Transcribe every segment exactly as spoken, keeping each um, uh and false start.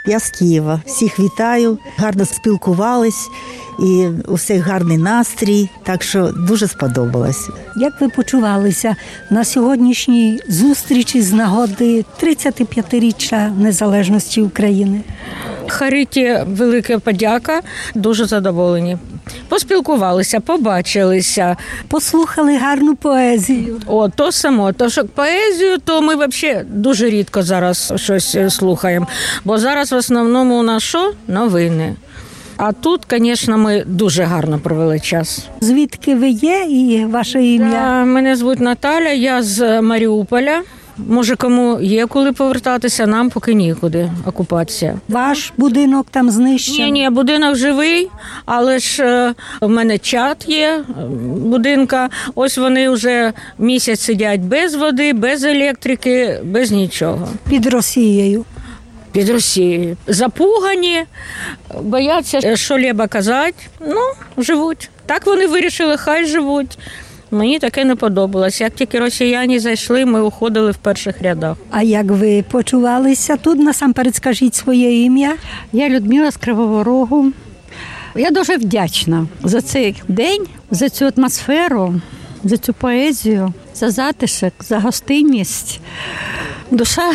Я з Києва. Всіх вітаю, гарно спілкувались і у всіх гарний настрій, так що дуже сподобалось. Як ви почувалися на сьогоднішній зустрічі з нагоди тридцятип'ятиріччя незалежності України? Хариті велика подяка, дуже задоволені. Поспілкувалися, побачилися. Послухали гарну поезію. О, то само. То, що поезію, то ми взагалі дуже рідко зараз щось слухаємо. Бо зараз в основному у нас що? Новини. А тут, звісно, ми дуже гарно провели час. Звідки ви є і ваше ім'я? Мене звуть Наталя, я з Маріуполя. Може, кому є коли повертатися, нам поки нікуди, окупація. Ваш будинок там знищений? Ні, ні, будинок живий, але ж е, в мене чат є, будинка. Ось вони вже місяць сидять без води, без електрики, без нічого. Під Росією? Під Росією. Запугані, бояться, що лєба казати. Ну, живуть. Так вони вирішили, хай живуть. Мені таке не подобалось. Як тільки росіяни зайшли, ми уходили в перших рядах. А як ви почувалися тут? Насамперед скажіть своє ім'я. Я Людмила з Кривого Рогу. Я дуже вдячна за цей день, за цю атмосферу, за цю поезію, за затишок, за гостинність. Душа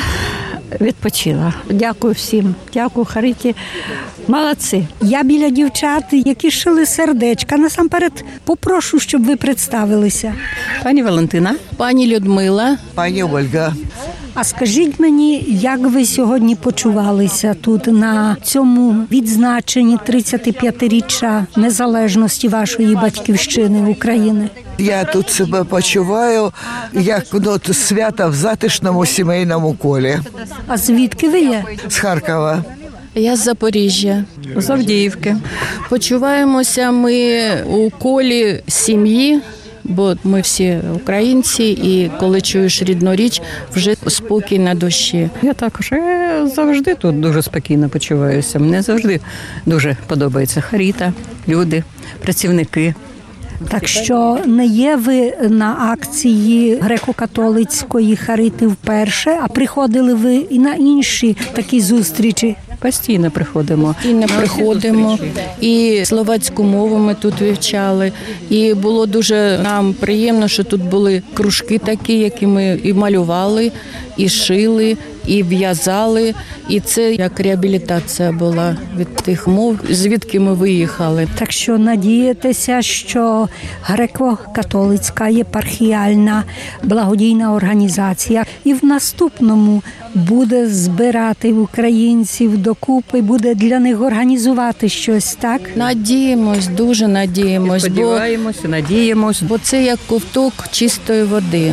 відпочила. Дякую всім. Дякую, Хариті. Молодці. Я біля дівчат, які шили сердечка. Насамперед попрошу, щоб ви представилися. Пані Валентина. Пані Людмила. Пані Ольга. А скажіть мені, як ви сьогодні почувалися тут на цьому відзначенні тридцятип'ятиріччя незалежності вашої батьківщини України? Я тут себе почуваю, як ну, свято в затишному сімейному колі. А звідки ви є? З Харкова. Я з Запоріжжя. З Авдіївки. Почуваємося ми у колі сім'ї, бо ми всі українці, і коли чуєш рідну річ, вже спокій на душі. Я також я завжди тут дуже спокійно почуваюся. Мені завжди дуже подобається Харіта, люди, працівники. Так що не є ви на акції греко-католицької Харити вперше, а приходили ви і на інші такі зустрічі? Постійно приходимо. І не приходимо, і словацьку мову ми тут вивчали. І було дуже нам приємно, що тут були кружки такі, які ми і малювали, і шили, і в'язали. І це як реабілітація була від тих мов, звідки ми виїхали. Так що надієтеся, що греко-католицька єпархіальна благодійна організація і в наступному буде збирати українців докупи, буде для них організувати щось, так? Надіємось, дуже надіємось. Сподіваємося, бо, надіємось. Бо це як ковток чистої води.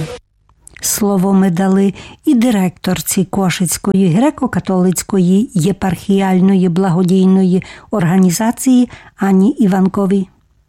Слово ми дали і директорці Кошицької греко-католицької єпархіальної благодійної організації Ані Іванковій.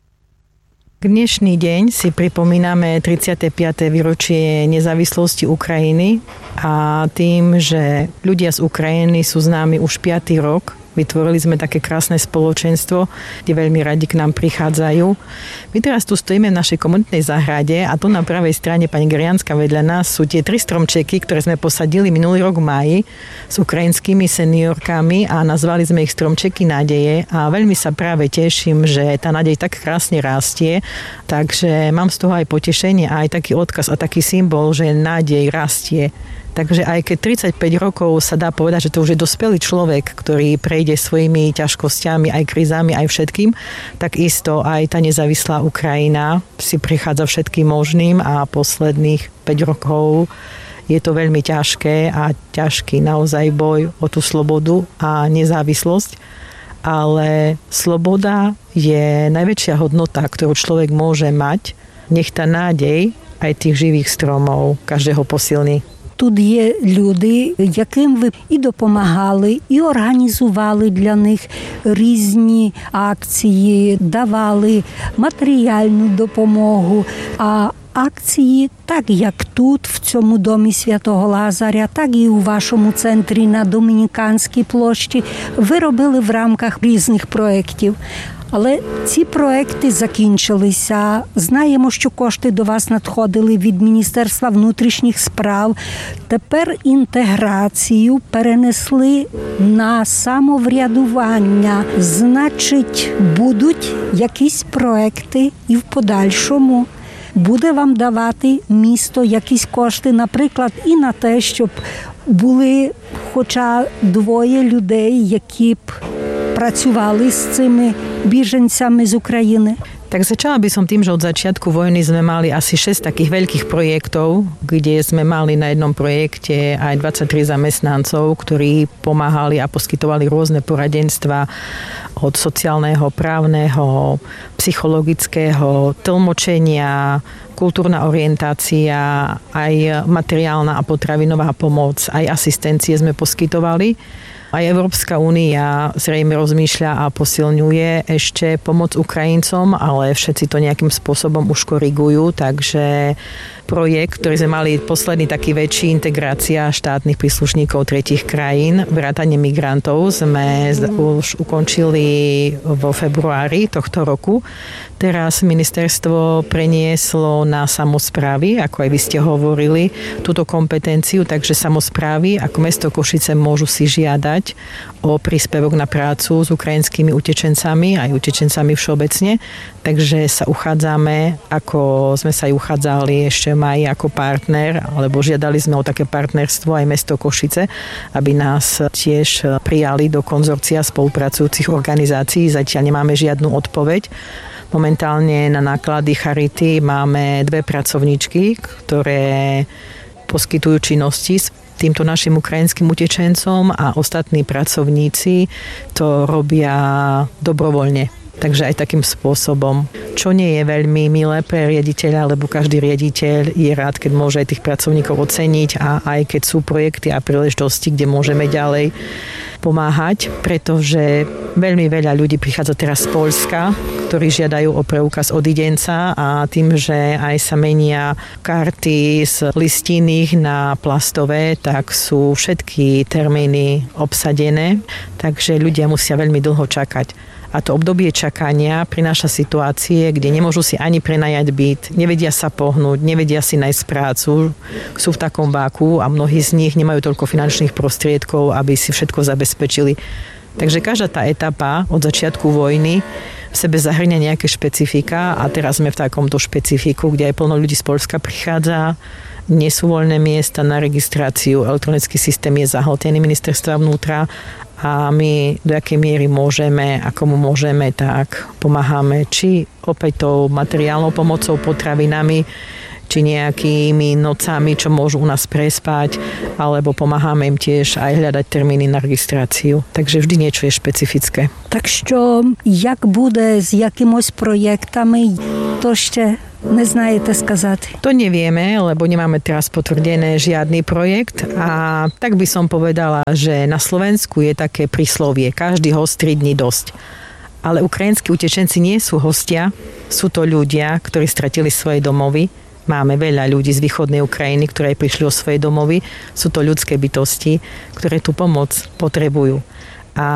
Dnešný deň si pripomíname tridsiate piate výročie nezávislosti Ukrajiny a tým, že ľudia z Ukrajiny sú s nami už piaty rok, vytvorili sme také krásne spoločenstvo, kde veľmi radi k nám prichádzajú. My teraz tu stojíme v našej komunitnej záhrade a tu na pravej strane pani Gerianská vedľa nás sú tie tri stromčeky, ktoré sme posadili minulý rok v máji s ukrajinskými seniorkami a nazvali sme ich stromčeky nádeje a veľmi sa práve teším, že tá nádej tak krásne rastie, takže mám z toho aj potešenie a aj taký odkaz a taký symbol, že nádej rastie. Takže aj keď tridsaťpäť rokov sa dá povedať, že to už je dospelý človek, ktorý prejde svojimi ťažkosťami, aj krízami, aj všetkým, tak isto aj tá nezávislá Ukrajina si prichádza všetkým možným a posledných päť rokov je to veľmi ťažké a ťažký naozaj boj o tú slobodu a nezávislosť. Ale sloboda je najväčšia hodnota, ktorú človek môže mať. Nech tá nádej aj tých živých stromov každého posilní. Тут є люди, яким ви і допомагали, і організували для них різні акції, давали матеріальну допомогу. А акції, так як тут, в цьому домі Святого Лазаря, так і у вашому центрі на Домініканській площі, ви робили в рамках різних проєктів. Але ці проекти закінчилися. Знаємо, що кошти до вас надходили від Міністерства внутрішніх справ. Тепер інтеграцію перенесли на самоврядування. Значить, будуть якісь проекти і в подальшому буде вам давати місто якісь кошти, наприклад, і на те, щоб були хоча двоє людей, які б працювali s цими біженцями z Ukrajiny? Tak začala by som tým, že od začiatku vojny sme mali asi šesť takých veľkých projektov, kde sme mali na jednom projekte aj dvadsaťtri zamestnancov, ktorí pomáhali a poskytovali rôzne poradenstva od sociálneho, právneho, psychologického, tlmočenia, kultúrna orientácia, aj materiálna a potravinová pomoc, aj asistencie sme poskytovali. Aj Európska únia zrejme rozmýšľa a posilňuje ešte pomoc Ukrajincom, ale všetci to nejakým spôsobom už korigujú, takže projekt, ktorý sme mali posledný taký väčší, integrácia štátnych príslušníkov tretích krajín, vrátane migrantov, sme už ukončili vo februári tohto roku. Teraz ministerstvo prenieslo na samosprávy, ako aj vy ste hovorili, túto kompetenciu, takže samosprávy ako mesto Košice môžu si žiadať o príspevok na prácu s ukrajinskými utečencami, aj utečencami všeobecne. Takže sa uchádzame, ako sme sa aj uchádzali ešte v máji ako partner, alebo žiadali sme o také partnerstvo aj mesto Košice, aby nás tiež prijali do konzorcia spolupracujúcich organizácií. Zatiaľ nemáme žiadnu odpoveď. Momentálne na náklady charity máme dve pracovníčky, ktoré poskytujú činnosti s týmto našim ukrajinským utečencom a ostatní pracovníci to robia dobrovoľne. Takže aj takým spôsobom, čo nie je veľmi milé pre riaditeľa, lebo každý riaditeľ je rád, keď môže aj tých pracovníkov oceniť a aj keď sú projekty a príležitosti, kde môžeme ďalej pomáhať, pretože veľmi veľa ľudí prichádza teraz z Poľska, ktorí žiadajú o preukaz odidenca a tým, že aj sa menia karty z listinných na plastové, tak sú všetky termíny obsadené, takže ľudia musia veľmi dlho čakať. A to obdobie čakania prináša situácie, kde nemôžu si ani prenajať byt, nevedia sa pohnúť, nevedia si nájsť prácu, sú v takom váku a mnohí z nich nemajú toľko finančných prostriedkov, aby si všetko zabezpečili. Takže každá tá etapa od začiatku vojny v sebe zahrňa nejaké špecifika a teraz sme v takomto špecifiku, kde aj plno ľudí z Poľska prichádza, nie sú voľné miesta na registráciu, elektronický systém je zahltený ministerstva vnútra a my do jakej miery môžeme a komu môžeme, tak pomáhame či opäť tou materiálnou pomocou, potravinami, či nejakými nocami, čo môžu u nás prespať, alebo pomáhame im tiež aj hľadať termíny na registráciu. Takže vždy niečo je špecifické. Так що, як буде з якимось проєктами, то ще не знаєте сказати? To nevieme, lebo nemáme teraz potvrdené žiadny projekt a tak by som povedala, že na Slovensku je také príslovie, každý host tri dni dosť. Ale ukrajinskí utečenci nie sú hostia, sú to ľudia, ktorí stratili svoje domovy. Máme veľa ľudí z východnej Ukrajiny, ktoré prišli o svoje domovy. Sú to ľudské bytosti, ktoré tú pomoc potrebujú. A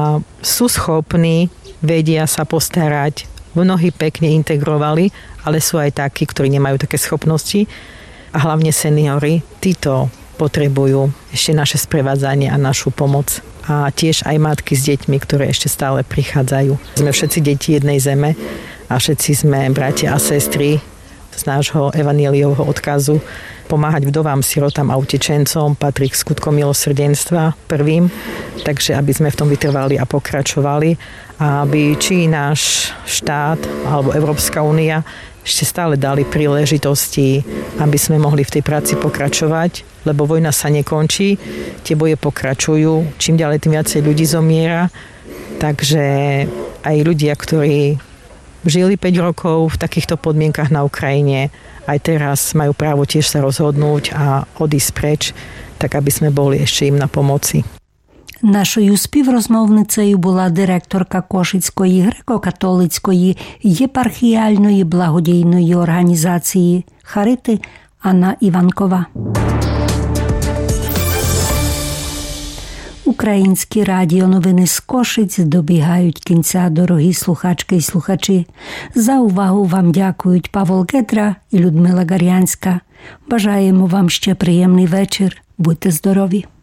sú schopní, vedia sa postarať, mnohí pekne integrovali, ale sú aj takí, ktorí nemajú také schopnosti. A hlavne seniory, títo potrebujú ešte naše sprevádzanie a našu pomoc. A tiež aj matky s deťmi, ktoré ešte stále prichádzajú. Sme všetci deti jednej zeme a všetci sme bratia a sestry z nášho evanjeliovho odkazu. Pomáhať vdovám, sirotám a utečencom patrí k skutkom milosrdenstva prvým, takže aby sme v tom vytrvali a pokračovali, a aby či náš štát alebo Európska únia ešte stále dali príležitosti, aby sme mohli v tej práci pokračovať, lebo vojna sa nekončí, tie boje pokračujú, čím ďalej tým viacej ľudí zomiera, takže aj ľudia, ktorí žili päť rokov v takýchto podmienkach na Ukrajine, aj teraz majú právo tiež sa rozhodnúť a odísť preč, tak aby sme boli ešte im na pomoci. Нашою співрозмовницею була директорка Кошицької греко-католицької єпархіальної благодійної організації Харити Анна Іванкова. Українські радіоновини з Кошиць добігають кінця, дорогі слухачки і слухачі. За увагу вам дякують Павол Гетра і Людмила Гар'янська. Бажаємо вам ще приємний вечір. Будьте здорові!